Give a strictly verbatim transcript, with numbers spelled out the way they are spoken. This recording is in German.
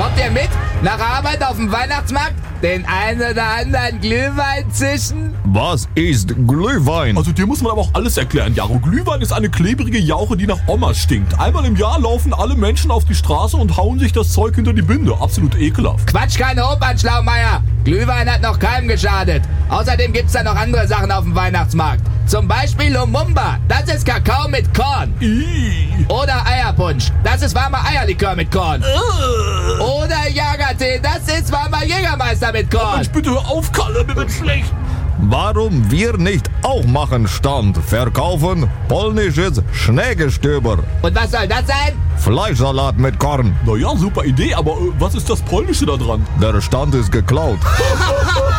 Kommt ihr mit? Nach Arbeit auf dem Weihnachtsmarkt? Den einen oder anderen Glühwein zischen? Was ist Glühwein? Also dir muss man aber auch alles erklären, Jaro. Glühwein ist eine klebrige Jauche, die nach Oma stinkt. Einmal im Jahr laufen alle Menschen auf die Straße und hauen sich das Zeug hinter die Binde. Absolut ekelhaft. Quatsch, keine Opern, Schlaumeier. Glühwein hat noch keinem geschadet. Außerdem gibt's da noch andere Sachen auf dem Weihnachtsmarkt. Zum Beispiel Lumumba, das ist Kakao mit Korn. Ih. Oder Eierpunsch, das ist warmer Eierlikör mit Korn. Oder Jagertee, das ist warmer Jägermeister mit Korn. Mensch, bitte hör auf, Kalle, mir wird schlecht. Warum wir nicht auch machen Stand verkaufen polnisches Schneegestöber? Und was soll das sein? Fleischsalat mit Korn. Naja, super Idee, aber äh, was ist das Polnische da dran? Der Stand ist geklaut.